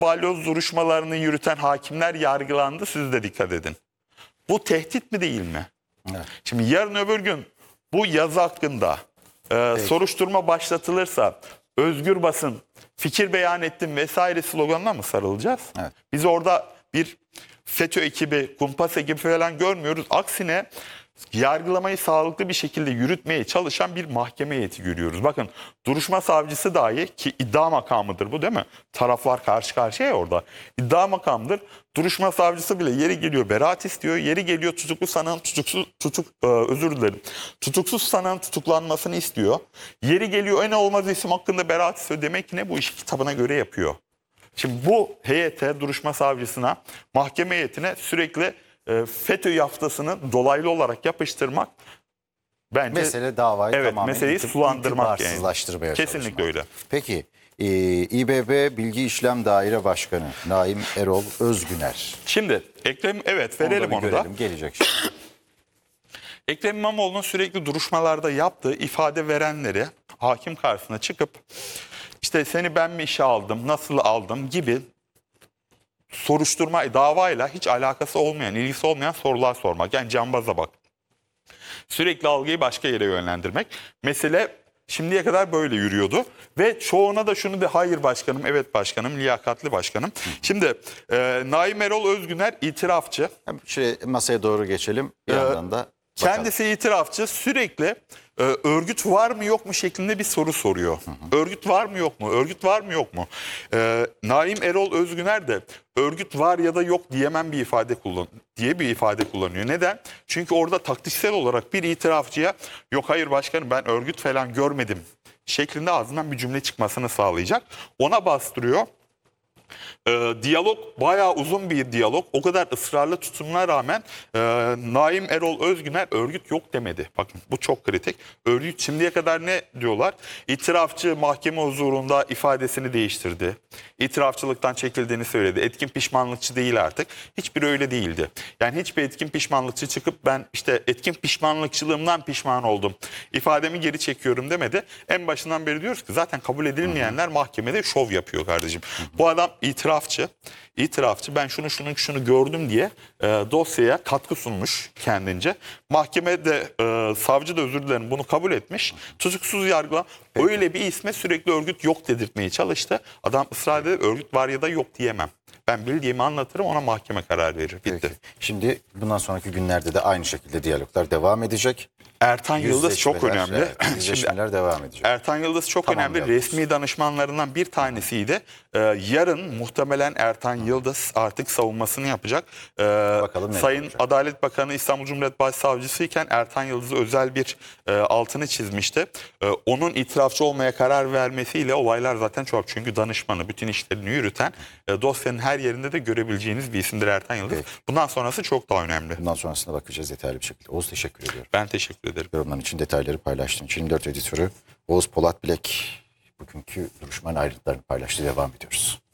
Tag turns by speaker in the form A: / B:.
A: balyoz duruşmalarını yürüten hakimler yargılandı. Siz de dikkat edin. Bu tehdit mi değil mi?
B: Evet.
A: Şimdi yarın öbür gün bu yazı hakkında soruşturma başlatılırsa özgür basın, fikir beyan ettim vesaire sloganına mı sarılacağız?
B: Evet.
A: Biz orada bir FETÖ ekibi, kumpas ekibi falan görmüyoruz. Aksine yargılamayı sağlıklı bir şekilde yürütmeye çalışan bir mahkeme heyeti görüyoruz. Bakın duruşma savcısı dahi, ki iddia makamıdır bu değil mi? Taraflar karşı karşıya ya orada. İddia makamıdır. Duruşma savcısı bile yeri geliyor beraat istiyor. Yeri geliyor tutuklu sanığın tutuksuz sanığın tutuklanmasını istiyor. Yeri geliyor en olmaz isim hakkında beraat istiyor. Demek ki ne, bu işi kitabına göre yapıyor. Şimdi bu heyete, duruşma savcısına, mahkeme heyetine sürekli FETÖ yaftasını dolaylı olarak yapıştırmak bence
B: Mesele davayı tamamen
A: meseleyi sulandırmak
B: itibarsızlaştırmaya
A: yani. Kesinlikle
B: çalışmak.
A: öyle.
B: Peki İBB Bilgi İşlem Daire Başkanı Naim Erol Özgüner.
A: Şimdi Ekrem, evet verelim onu da.
B: Görelim, gelecek şimdi.
A: Ekrem İmamoğlu'nun sürekli duruşmalarda yaptığı ifade verenleri hakim karşısına çıkıp işte seni ben mi işe aldım, nasıl aldım gibi soruşturma, davayla hiç alakası olmayan, ilgisi olmayan sorular sormak. Yani cambaza bak. Sürekli algıyı başka yere yönlendirmek. Mesele şimdiye kadar böyle yürüyordu. Ve çoğuna da şunu de hayır başkanım, evet başkanım, liyakatli başkanım. Şimdi Naim Erol Özgüner itirafçı.
B: Şöyle masaya doğru geçelim. Bir yandan da bakalım.
A: Kendisi itirafçı, sürekli örgüt var mı yok mu şeklinde bir soru soruyor. Örgüt var mı yok mu? Örgüt var mı yok mu? Naim Erol Özgüner de örgüt var ya da yok diyemem bir ifade kullanıyor. Neden? Çünkü orada taktiksel olarak bir itirafçıya yok hayır başkanım ben örgüt falan görmedim şeklinde ağzından bir cümle çıkmasını sağlayacak. Ona bastırıyor. Diyalog bayağı uzun bir diyalog. O kadar ısrarlı tutumuna rağmen Naim Erol Özgüner örgüt yok demedi. Bakın bu çok kritik. Örgüt şimdiye kadar ne diyorlar? İtirafçı mahkeme huzurunda ifadesini değiştirdi. İtirafçılıktan çekildiğini söyledi. Etkin pişmanlıkçı değil artık. Hiçbir öyle değildi. Yani hiçbir etkin pişmanlıkçı çıkıp ben işte etkin pişmanlıkçılığımdan pişman oldum, İfademi geri çekiyorum demedi. En başından beri diyoruz ki zaten kabul edilmeyenler mahkemede şov yapıyor kardeşim. Bu adam itirafçı ben şunu gördüm diye dosyaya katkı sunmuş kendince. Mahkemede savcı da özür dilerim bunu kabul etmiş. Tutuksuz yargılan öyle bir isme sürekli örgüt yok dedirtmeye çalıştı. Adam ısrar edip örgüt var ya da yok diyemem. Ben bildiğimi anlatırım, ona mahkeme karar verir. Bitti.
B: Peki. Şimdi bundan sonraki günlerde de aynı şekilde diyaloglar devam edecek.
A: Ertan Yıldız çok önemli.
B: Evet, yüzleşmeler devam edecek.
A: Ertan Yıldız çok önemli. Resmi danışmanlarından bir tanesiydi. Yarın muhtemelen Ertan Yıldız artık savunmasını yapacak.
B: Bakalım
A: Sayın
B: yapacak.
A: Adalet Bakanı İstanbul Cumhuriyet Başsavcısı iken Ertan Yıldız'ı özel bir altını çizmişti. Onun itirafçı olmaya karar vermesiyle olaylar zaten çok. Çünkü danışmanı, bütün işlerini yürüten, dosyanın her yerinde de görebileceğiniz bir isimdir Ertan Yıldız.
B: Peki.
A: Bundan sonrası çok daha önemli.
B: Bundan sonrasına bakacağız detaylı bir şekilde. Oğuz teşekkür ediyorum.
A: Ben teşekkür ederim.
B: Yorumların için detayları paylaştım. 24 editörü Oğuz Polat Bilek bugünkü duruşmanın ayrıntılarını paylaştı. Devam ediyoruz.